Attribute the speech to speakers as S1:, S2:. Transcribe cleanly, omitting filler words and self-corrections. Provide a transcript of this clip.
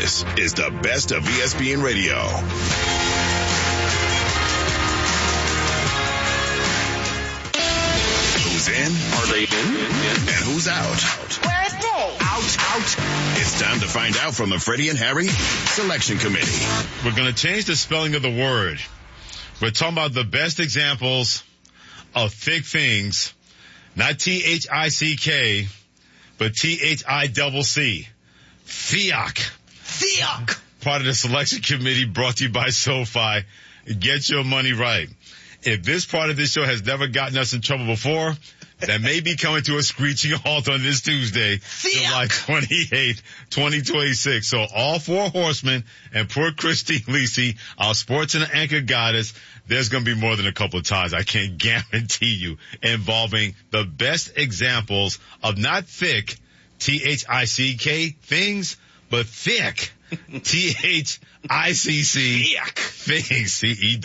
S1: This is the best of ESPN Radio. Who's in?
S2: Are they in?
S1: And who's out?
S3: Where are they?
S1: Out. It's time to find out from the Freddie and Harry Selection Committee.
S4: We're going to change the spelling of the word. We're talking about the best examples of thick things, not T-H-I-C-K, but T-H-I-double-C. Thick. Part of the Selection Committee brought to you by SoFi. Get your money right. If this part of this show has never gotten us in trouble before, that may be coming to a screeching halt on this Tuesday, July 28th, 2026. So all four horsemen and poor Christine Lisi, our sports and anchor goddess, there's going to be more than a couple of times, I can guarantee you, involving the best examples of not thick, T-H-I-C-K things, but thick, T-H-I-C-C things, C-E